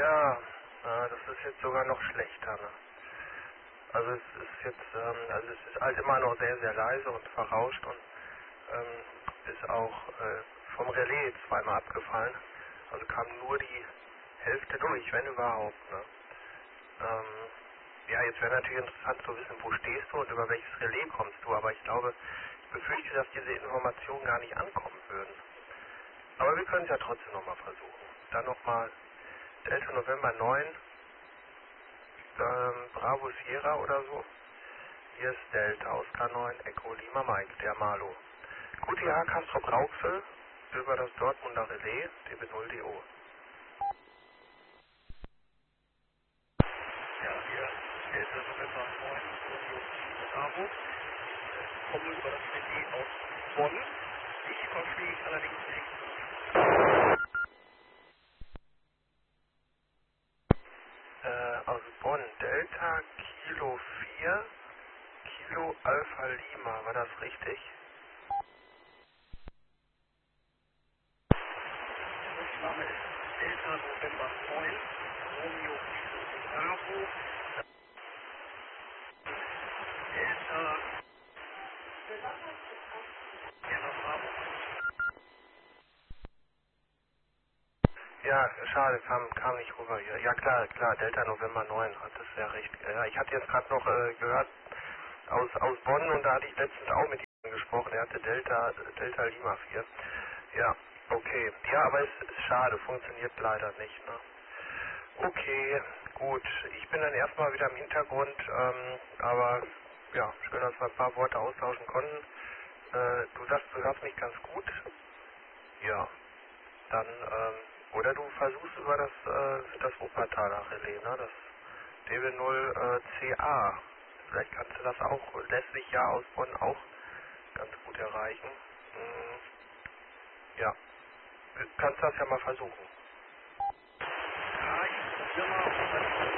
Ja, das ist jetzt sogar noch schlechter, ne? Also es ist jetzt, also es ist halt immer noch sehr, sehr leise und verrauscht und ist auch vom Relais zweimal abgefallen. Also kam nur die Hälfte durch, wenn überhaupt, ne? Ja, jetzt wäre natürlich interessant zu wissen, wo stehst du und über welches Relais kommst du, aber ich glaube, ich befürchte, dass diese Informationen gar nicht ankommen würden. Aber wir können es ja trotzdem nochmal versuchen. Dann nochmal Delta November 9, Bravo Sierra oder so. Hier ist Delta, Oscar 9, Echo Lima Mike, der Malo. QTH Castrop Rauxel über das Dortmunder Relais, DB0DO. Ja, hier Delta November 9, Bravo. Komme über das Relais aus Bonn. Ich verfliege allerdings nicht. Aus Bonn, Delta Kilo 4, Kilo Alpha Lima, war das richtig? Name ist Delta November 9, Romeo Bravo, Delta Sierra Bravo. Ja, schade, kam nicht rüber hier. Ja klar, Delta November 9, hat das ja recht. Ja, ich hatte jetzt gerade noch gehört aus Bonn und da hatte ich letztens auch mit ihm gesprochen, er hatte Delta Lima 4. Ja, okay. Ja, aber es ist schade, funktioniert leider nicht, ne? Okay, gut. Ich bin dann erstmal wieder im Hintergrund, aber ja, schön, dass wir ein paar Worte austauschen konnten. Du sagst, du hörst mich ganz gut. Ja, dann, oder du versuchst über das Wuppertaler Relais, ne, das DB0 CA. Vielleicht kannst du das auch, lässt sich ja aus Bonn auch ganz gut erreichen. Ja, du kannst das ja mal versuchen. Ja, ich probiere mal.